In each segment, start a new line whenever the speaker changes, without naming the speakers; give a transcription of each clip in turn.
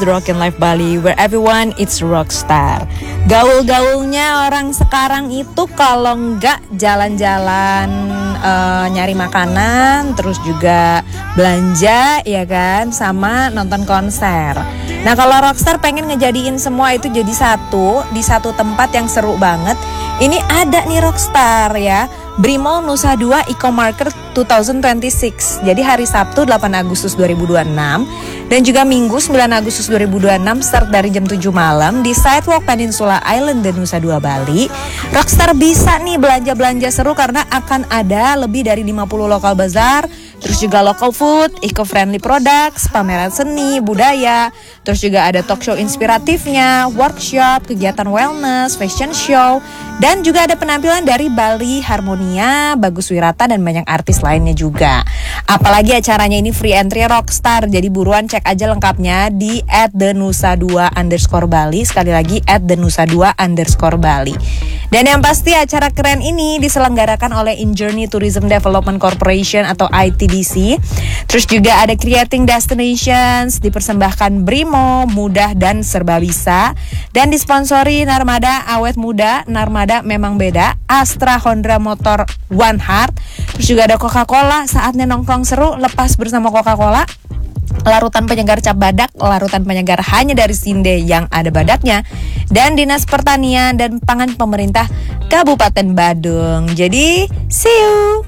The Rockin' Life Bali, where everyone is rockstar. Gaul-gaulnya orang sekarang itu kalau nggak jalan-jalan, nyari makanan, terus juga belanja, ya kan, sama nonton konser. Nah, kalau rockstar pengen ngejadiin semua itu jadi satu di satu tempat yang seru banget. Ini ada nih rockstar ya, Brimo Nusa Dua Eco Market 2026. Jadi hari Sabtu 8 Agustus 2026 dan juga Minggu 9 Agustus 2026 start dari jam 7 malam di Sidewalk Peninsula Island dan Nusa Dua Bali. Rockstar bisa nih belanja-belanja seru karena akan ada lebih dari 50 lokal bazar, terus juga local food, eco-friendly products, pameran seni, budaya, terus juga ada talk show inspiratifnya, workshop, kegiatan wellness, fashion show, dan juga ada penampilan dari Bali Harmonia, Bagus Wirata, dan banyak artis lainnya juga. Apalagi acaranya ini free entry rockstar, jadi buruan cek aja lengkapnya di @thenusa2_Bali, sekali lagi @thenusa2_Bali. Dan yang pasti acara keren ini diselenggarakan oleh InJourney Tourism Development Corporation atau ITDC. Terus juga ada Creating Destinations, dipersembahkan Brimo, Mudah dan Serba Bisa, dan disponsori Narmada Awet Muda, Narmada Memang Beda, Astra Honda Motor One Heart. Terus juga ada Coca-Cola, saatnya nongkrong seru lepas bersama Coca-Cola. Larutan penyegar cap badak, larutan penyegar hanya dari Sinde yang ada badaknya, dan Dinas Pertanian dan Pangan Pemerintah Kabupaten Badung. Jadi, see you.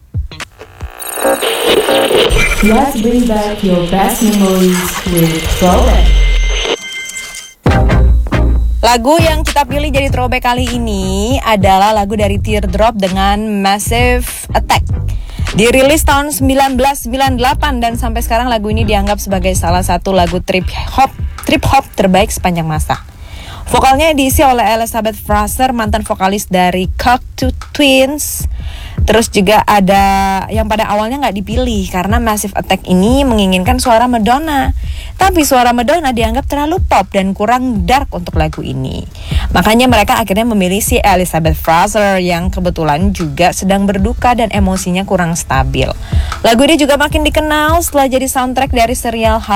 Let's bring back your best memories with Throwback.
Lagu yang kita pilih jadi throwback kali ini adalah lagu dari Teardrop dengan Massive Attack. Dirilis tahun 1998 dan sampai sekarang lagu ini dianggap sebagai salah satu lagu trip hop terbaik sepanjang masa. Vokalnya diisi oleh Elizabeth Fraser, mantan vokalis dari Cocteau Twins. Terus juga ada yang pada awalnya nggak dipilih karena Massive Attack ini menginginkan suara Madonna. Tapi suara Madonna dianggap terlalu pop dan kurang dark untuk lagu ini. Makanya mereka akhirnya memilih si Elizabeth Fraser yang kebetulan juga sedang berduka dan emosinya kurang stabil. Lagu ini juga makin dikenal setelah jadi soundtrack dari serial